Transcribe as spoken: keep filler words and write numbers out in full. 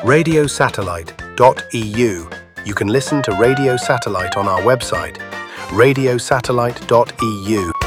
radio satellite dot e u. You can listen to Radio Satellite on our website, radio satellite dot e u.